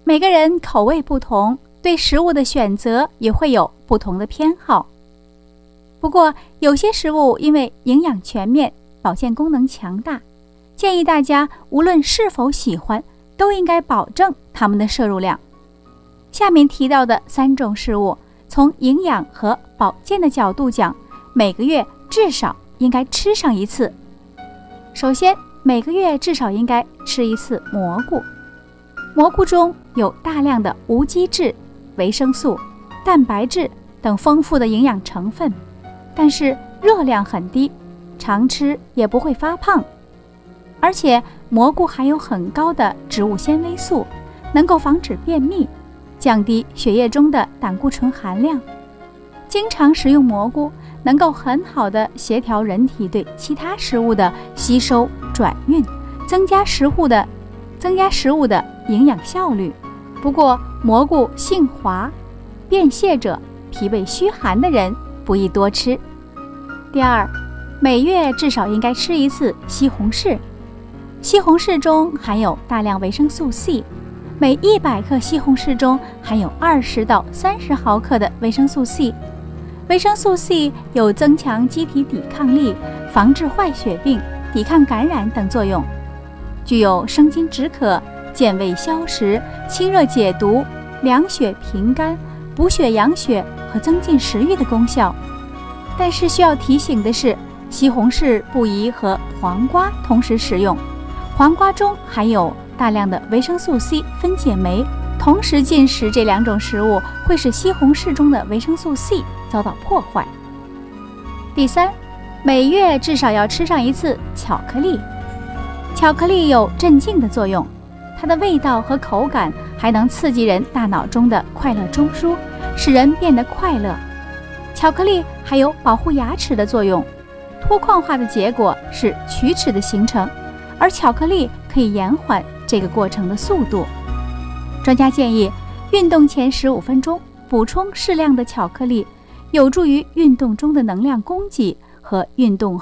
每个人口味不同，对食物的选择也会有不同的偏好。不过，有些食物因为营养全面、保健功能强大，建议大家无论是否喜欢，都应该保证它们的摄入量。下面提到的3种食物，从营养和保健的角度讲，每个月至少应该吃上一次。首先，每个月至少应该吃一次蘑菇。蘑菇中有大量的无机质、维生素、蛋白质等丰富的营养成分，但是热量很低，常吃也不会发胖。而且蘑菇含有很高的植物纤维素，能够防止便秘，降低血液中的胆固醇含量。经常食用蘑菇能够很好的协调人体对其他食物的吸收转运，增加食物的营养效率。不过蘑菇性滑，便泻者、脾胃虚寒的人不宜多吃。第二，每月至少应该吃一次西红柿。西红柿中含有大量维生素 C， 每100克西红柿中含有20到30毫克的维生素 C。 维生素 C 有增强机体抵抗力、防治坏血病、抵抗感染等作用，具有生津止渴、健胃消食、清热解毒、凉血平肝、补血养血和增进食欲的功效。但是需要提醒的是，西红柿不宜和黄瓜同时食用，黄瓜中含有大量的维生素 C 分解酶，同时进食这2种食物会使西红柿中的维生素 C 遭到破坏。第三，每月至少要吃上一次巧克力。巧克力有镇静的作用，它的味道和口感还能刺激人大脑中的快乐中枢，使人变得快乐。巧克力还有保护牙齿的作用，脱矿化的结果是龋齿的形成，而巧克力可以延缓这个过程的速度。专家建议，运动前15分钟补充适量的巧克力，有助于运动中的能量供给和运动